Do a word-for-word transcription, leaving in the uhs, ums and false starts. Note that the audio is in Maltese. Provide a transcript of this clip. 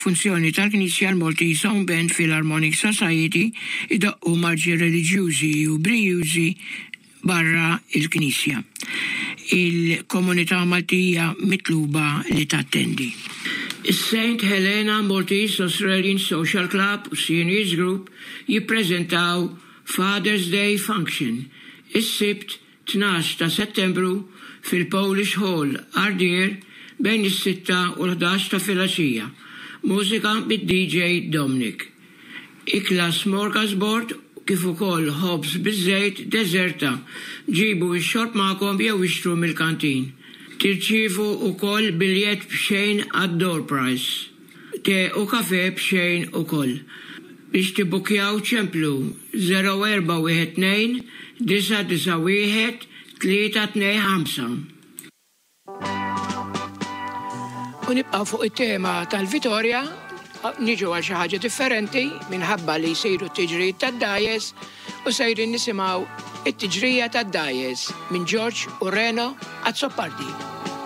Funzjoni tal-Knisja l-Maltese Home Band Philharmonic Society idaqqu marġi reliġjużi u brijużi barra il-Knisja. Il-komunità Maltija mitluba li tattendi. Is-Saint Helena Maltese Australian Social Club u C N S Group jippreżentaw Father's Day Function is-Sibt tnax ta' Settembru fil-Polish Hall Ardeer bejn is-sitta u l-ħdax ta' filgħaxija. Mużika bid-D J Dominic. Ikla smorgasbord kif ukoll ħobs biż-żejt deżerta. Ġibu x-xorb magħkom jew ixtru mill-kantin. Tirċievu wkoll biljett b'xejn għad-door price. Te u kafe b'xejn ukoll. Biex tibbukjaw ċemplu zero erba' wieħed tnejn disa' disa' wieħed tlieta tnejn ħamsa. U nibqgħu fuq it-tema tal-Vitorja, niġu għal xi ħaġa differenti minħabba li jsiru t-tiġrijiet tad-dajes u sejrin nisimgħu it-tiġrija tad-dajes minn George u Reno Azzopardi.